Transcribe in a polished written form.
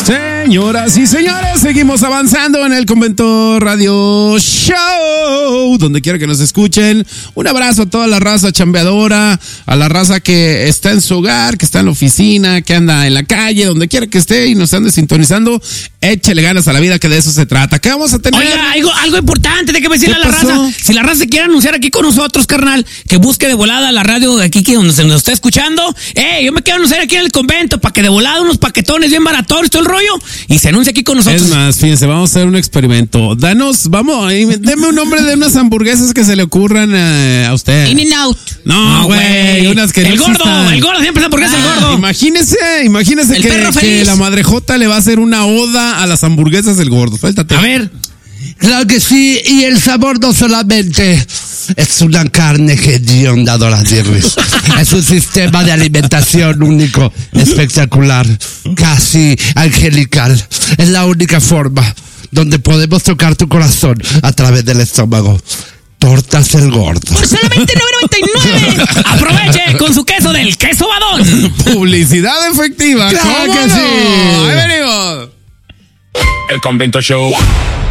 Señoras y señores, seguimos avanzando en el Convento Radio Show, donde quiera que nos escuchen. Un abrazo a toda la raza chambeadora, a la raza que está en su hogar, que está en la oficina, que anda en la calle, donde quiera que esté y nos ande sintonizando. Échele ganas a la vida, que de eso se trata. ¿Qué vamos a tener? Oiga, algo importante, déjame decirle a la raza. Si la raza se quiere anunciar aquí con nosotros, carnal, que busque de volada la radio de aquí, que donde se nos está escuchando. Yo me quiero anunciar aquí en el convento para que de volada unos paquetones bien baratones, todo el rollo, y se anuncia aquí con nosotros. Es más, fíjense, vamos a hacer un experimento. Deme un nombre de unas hamburguesas que se le ocurran a usted. In-N-Out. No, güey, unas que el no gordo, existan. el gordo, siempre hamburguesa, el gordo. Imagínese que la Madre J le va a hacer una oda a las hamburguesas del gordo. Suéltate. A ver. Claro que sí, y el sabor no solamente es una carne hedionda, Doradierris. Es un sistema de alimentación único, espectacular, casi angelical. Es la única forma donde podemos tocar tu corazón a través del estómago. Tortas el Gordo. Por solamente $9.99. Aproveche con su queso del queso badón. Publicidad efectiva. ¡Claro ¿Cómo que no? sí! Ahí venimos. El Convento Show.